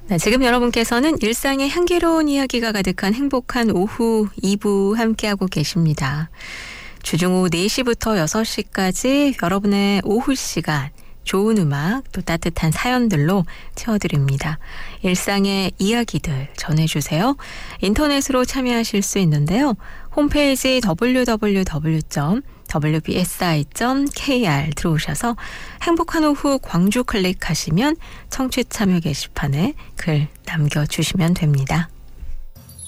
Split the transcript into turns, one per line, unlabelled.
네, 지금 여러분께서는 일상의 향기로운 이야기가 가득한 행복한 오후 2부 함께하고 계십니다. 주중 오후 4시부터 6시까지 여러분의 오후 시간 좋은 음악 또 따뜻한 사연들로 채워드립니다. 일상의 이야기들 전해주세요. 인터넷으로 참여하실 수 있는데요. 홈페이지 www.wbsi.kr 들어오셔서 행복한 오후 광주 클릭하시면 청취 참여 게시판에 글 남겨주시면 됩니다.